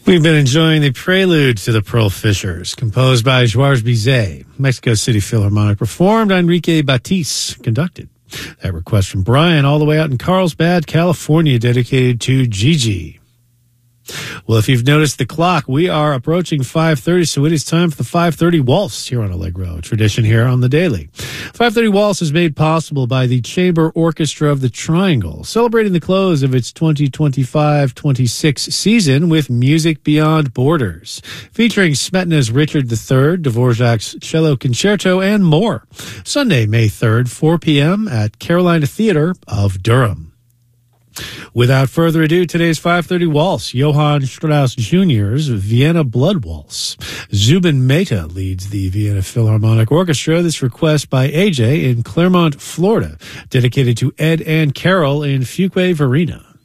We've been enjoying the prelude to the Pearl Fishers, composed by Georges Bizet. Mexico City Philharmonic performed, Enrique Batiste conducted. That request from Brian all the way out in Carlsbad, California, dedicated to Gigi. Well, if you've noticed the clock, we are approaching 5:30, so it is time for the 5:30 Waltz here on Allegro, a tradition here on the Daily. 5:30 Waltz is made possible by the Chamber Orchestra of the Triangle, celebrating the close of its 2025-26 season with Music Beyond Borders, featuring Smetana's Richard III, Dvorak's Cello Concerto, and more. Sunday, May 3rd, 4 p.m. at Carolina Theater of Durham. Without further ado, today's 5:30 Waltz, Johann Strauss Jr.'s Vienna Blood Waltz. Zubin Mehta leads the Vienna Philharmonic Orchestra. This request by AJ in Claremont, Florida, dedicated to Ed and Carol in Fuquay-Varina.